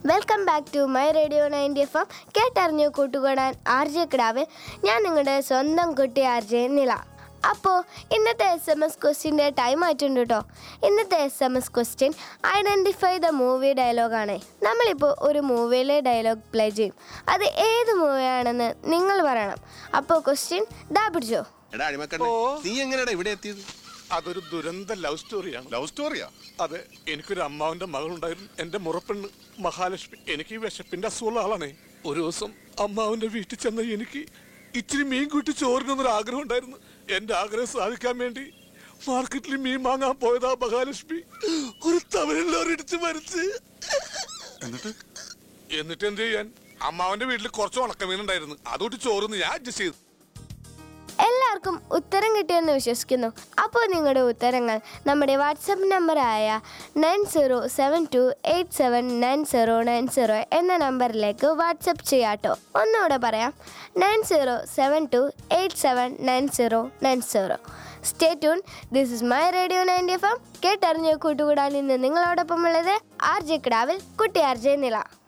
Welcome back to my radio 90 FM. കേട്ടറിഞ്ഞു കൂട്ടുകൂടാൻ RJ കിടാവ്. ഞാൻ നിങ്ങളുടെ സ്വന്തം കുട്ടി RJ നില. അപ്പോൾ ഇന്നത്തെ SMS ക്വസ്റ്റ്യൻ്റെ ടൈം ആയിട്ടുണ്ട് കേട്ടോ. ഇന്നത്തെ SMS question identify the movie ഡയലോഗാണ്. നമ്മളിപ്പോൾ ഒരു മൂവിയിലെ ഡയലോഗ് പ്ലേ ചെയ്യും. അത് ഏത് മൂവിയാണെന്ന് നിങ്ങൾ പറയണം. അപ്പോൾ ക്വസ്റ്റ്യൻ ദാ പിടിച്ചോ. നീ എങ്ങനെയാ ഇവിടെ എത്തിയത്? അതൊരു ദുരന്ത ലവ് സ്റ്റോറിയാണ്. ലവ് സ്റ്റോറിയാ? അതെ, എനിക്കൊരു അമ്മാവന്റെ മകളുണ്ടായിരുന്നു, എന്റെ മുറപ്പെണ്ണ് മഹാലക്ഷ്മി. എനിക്ക് ഈ വിശപ്പിന്റെ അസുഖമുള്ള ആളാണേ. ഒരു ദിവസം അമ്മാവന്റെ വീട്ടിൽ ചെന്ന എനിക്ക് ഇച്ചിരി മീൻ കൂട്ടി ചോറിനൊന്നൊരു ആഗ്രഹം ഉണ്ടായിരുന്നു. എന്റെ ആഗ്രഹം സാധിക്കാൻ വേണ്ടി മാർക്കറ്റിൽ മീൻ വാങ്ങാൻ പോയതാ മഹാലക്ഷ്മി ഒരു തവരിടിച്ച് മരിച്ച്. എന്നിട്ട് എന്ത് ചെയ്യാൻ, അമ്മാവന്റെ വീട്ടിൽ കുറച്ച് ഉണക്കമീൻ ഉണ്ടായിരുന്നു, അതുകൊണ്ട് ചോറിന്ന് ഞാൻ അഡ്ജസ്റ്റ് ചെയ്തു. എല്ലാവർക്കും ഉത്തരം കിട്ടിയെന്ന് വിശ്വസിക്കുന്നു. അപ്പോൾ നിങ്ങളുടെ ഉത്തരങ്ങൾ നമ്മുടെ വാട്സപ്പ് നമ്പറായ 9072879090 എന്ന നമ്പറിലേക്ക് വാട്സപ്പ് ചെയ്യാട്ടോ. ഒന്നുകൂടെ പറയാം, 9072879090. Stay tune. This is my radio 90 FM. കേട്ടറിഞ്ഞ് കൂട്ടുകൂടാൻ ഇന്ന് നിങ്ങളോടൊപ്പം ഉള്ളത് RJ കിടാവിൽ കുട്ടി RJ നില.